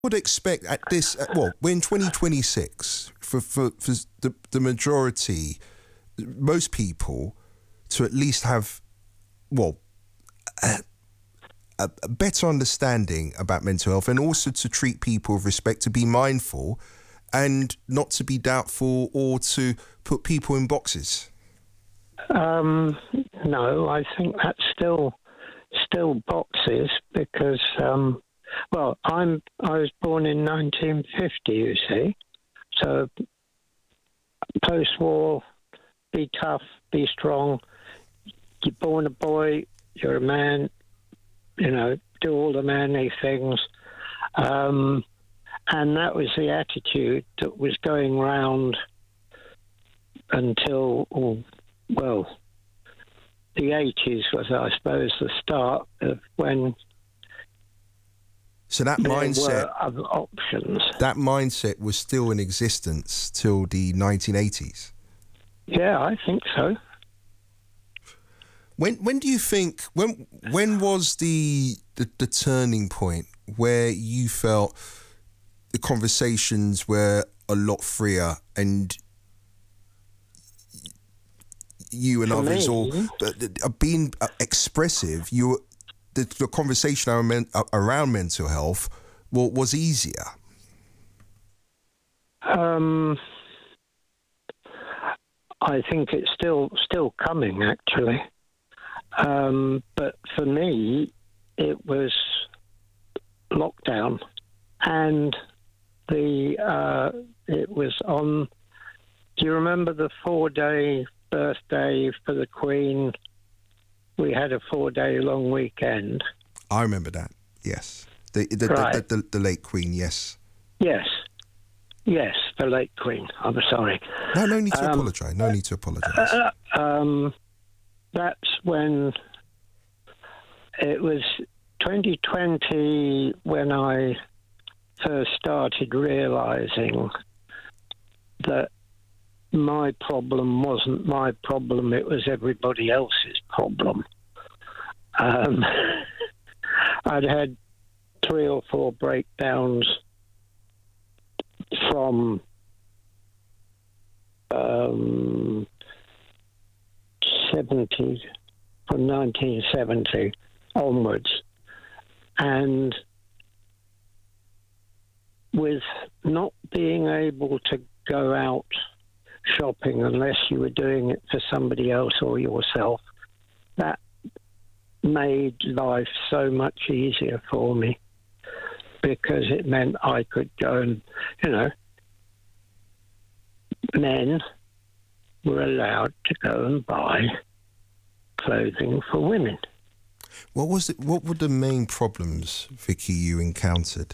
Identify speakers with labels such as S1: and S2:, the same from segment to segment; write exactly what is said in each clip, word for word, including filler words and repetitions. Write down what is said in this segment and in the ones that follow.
S1: would expect at this, uh, well, we're in twenty twenty-six, for, for, for the, the majority, most people, to at least have, well, a, a, a better understanding about mental health, and also to treat people with respect, to be mindful and not to be doubtful or to put people in boxes.
S2: Um, no, I think that's still still boxes because, um, well, I'm I was born in nineteen fifty, you see, so post-war, be tough, be strong. You're born a boy, you're a man, you know, do all the manly things. Um, and that was the attitude that was going round until, oh, well, the eighties was, I suppose, the start of when
S1: so that
S2: there
S1: mindset,
S2: were other options.
S1: That mindset was still in existence till the nineteen eighties.
S2: Yeah, I think so.
S1: When when do you think when when was the, the the turning point where you felt the conversations were a lot freer and you and
S2: For
S1: others
S2: me,
S1: all uh, uh, being uh, expressive? You were, the, the conversation around, uh, around mental health was, was easier.
S2: Um, I think it's still still coming, actually. Um, but for me, it was lockdown, and the uh, it was on. Do you remember the four-day birthday for the Queen? We had a four-day long weekend.
S1: I remember that. Yes, the the
S2: Right.
S1: the, the, the, the late Queen. Yes.
S2: Yes, yes, the late Queen. I'm sorry.
S1: No, no need to
S2: Um,
S1: apologise. No need to apologise.
S2: Uh, um, that's when it was twenty twenty when I first started realising that my problem wasn't my problem, it was everybody else's problem. Um, I'd had three or four breakdowns from um, seventy, from nineteen seventy onwards, and with not being able to go out shopping unless you were doing it for somebody else or yourself, that made life so much easier for me, because it meant I could go and, you know, men were allowed to go and buy clothing for women.
S1: What was it? What were the main problems, Vicky, you encountered?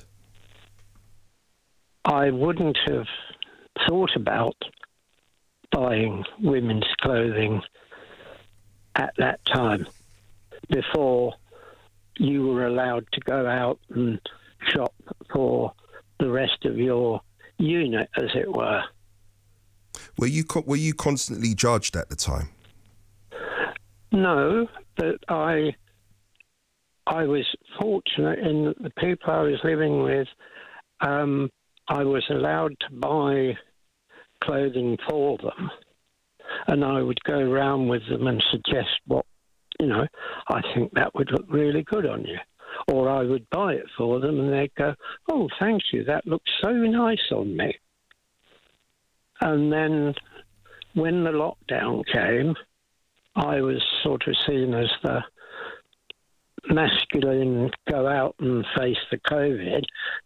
S2: I wouldn't have thought about buying women's clothing at that time, before you were allowed to go out and shop for the rest of your unit, as it were.
S1: Were you co- were you constantly judged at the time?
S2: No, but I I was fortunate in that the people I was living with, um, I was allowed to buy clothing for them, and I would go around with them and suggest what, you know, I think that would look really good on you. Or I would buy it for them and they'd go, oh, thank you, that looks so nice on me. And then when the lockdown came, I was sort of seen as the masculine, go out and face the COVID.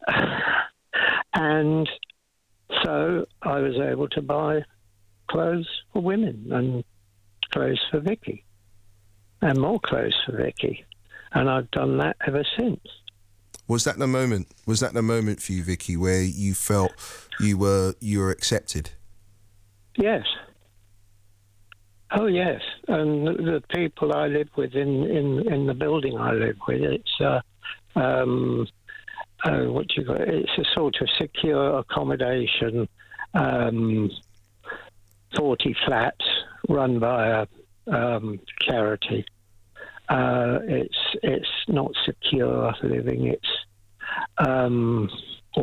S2: And so I was able to buy clothes for women and clothes for Vicky and more clothes for Vicky. And I've done that ever since.
S1: Was that the moment? Was that the moment for you, Vicky, where you felt you were you were accepted?
S2: Yes. Oh, yes. And the people I live with in, in, in the building I live with, it's uh, um, uh, what do you call it? It's a sort of secure accommodation, um, forty flats run by a um, charity. Uh, it's it's not secure living. It's um,